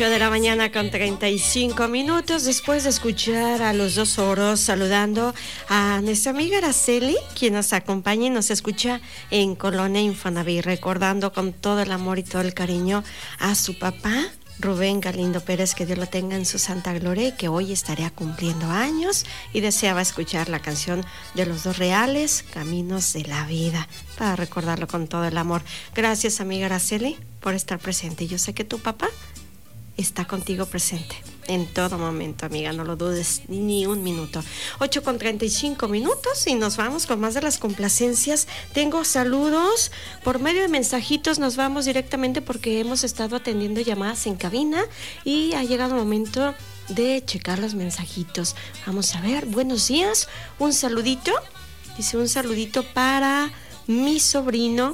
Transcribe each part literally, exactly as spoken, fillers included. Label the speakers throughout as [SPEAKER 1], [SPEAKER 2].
[SPEAKER 1] ocho de la mañana con treinta y cinco minutos, después de escuchar a los dos oros, saludando a nuestra amiga Araceli, quien nos acompaña y nos escucha en Colonia Infonavit, recordando con todo el amor y todo el cariño a su papá, Rubén Galindo Pérez, que Dios lo tenga en su santa gloria y que hoy estaría cumpliendo años, y deseaba escuchar la canción de Los Dos Reales, Caminos de la Vida, para recordarlo con todo el amor. Gracias, amiga Araceli, por estar presente. Yo sé que tu papá está contigo presente en todo momento, amiga, no lo dudes ni un minuto. ocho con treinta y cinco minutos y nos vamos con más de las complacencias. Tengo saludos por medio de mensajitos, nos vamos directamente porque hemos estado atendiendo llamadas en cabina y ha llegado el momento de checar los mensajitos. Vamos a ver, buenos días, un saludito, dice un saludito para mi sobrino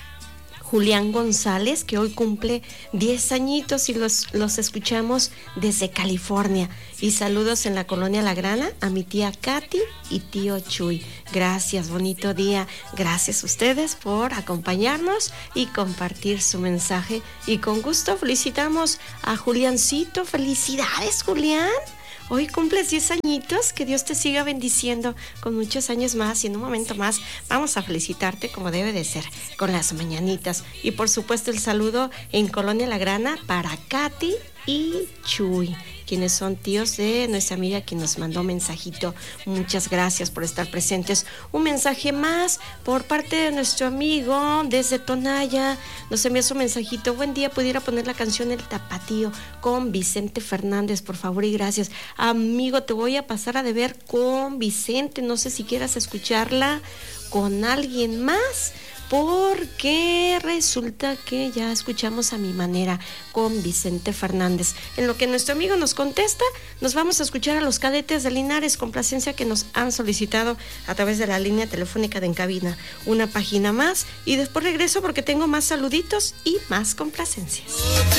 [SPEAKER 1] Julián González, que hoy cumple diez añitos y los, los escuchamos desde California. Y saludos en la Colonia La Grana a mi tía Katy y tío Chuy. Gracias, bonito día. Gracias a ustedes por acompañarnos y compartir su mensaje. Y con gusto felicitamos a Juliancito. Felicidades, Julián. Hoy cumples diez añitos, que Dios te siga bendiciendo con muchos años más, y en un momento más vamos a felicitarte como debe de ser, con las mañanitas. Y por supuesto el saludo en Colonia La Grana para Katy y Chuy, quienes son tíos de nuestra amiga que nos mandó mensajito. Muchas gracias por estar presentes. Un mensaje más por parte de nuestro amigo desde Tonaya. Nos envía su mensajito. Buen día, pudiera poner la canción El Tapatío con Vicente Fernández, por favor y gracias. Amigo, te voy a pasar a deber con Vicente. No sé si quieras escucharla con alguien más, porque resulta que ya escuchamos A Mi Manera con Vicente Fernández. En lo que nuestro amigo nos contesta, nos vamos a escuchar a los Cadetes de Linares, complacencia que nos han solicitado a través de la línea telefónica de En Cabina. Una página más y después regreso porque tengo más saluditos y más complacencias.